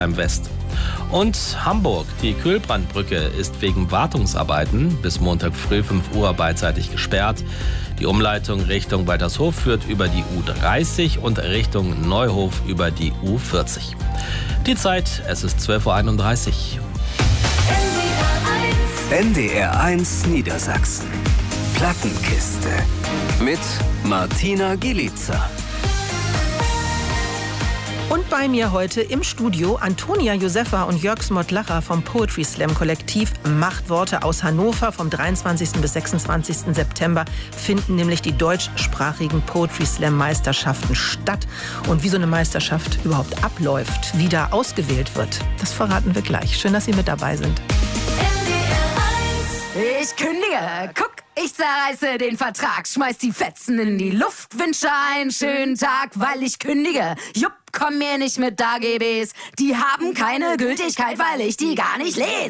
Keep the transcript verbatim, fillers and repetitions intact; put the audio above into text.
West. Und Hamburg, die Kühlbrandbrücke ist wegen Wartungsarbeiten bis Montag früh fünf Uhr beidseitig gesperrt. Die Umleitung Richtung Waltershof führt über die U dreißig und Richtung Neuhof über die U vierzig. Die Zeit, es ist zwölf Uhr einunddreißig. N D R eins Niedersachsen. Plattenkiste. Mit Martina Gielica. Und bei mir heute im Studio Antonia Josefa und Jörg Smotlacher vom Poetry Slam Kollektiv Machtworte aus Hannover. Vom dreiundzwanzigsten bis sechsundzwanzigsten September finden nämlich die deutschsprachigen Poetry Slam Meisterschaften statt. Und wie so eine Meisterschaft überhaupt abläuft, wie da ausgewählt wird, das verraten wir gleich. Schön, dass Sie mit dabei sind. Ich kündige, guck, ich zerreiße den Vertrag, schmeiß die Fetzen in die Luft, wünsche einen schönen Tag, weil ich kündige. Jupp, komm mir nicht mit A G Bs, die haben keine Gültigkeit, weil ich die gar nicht lese.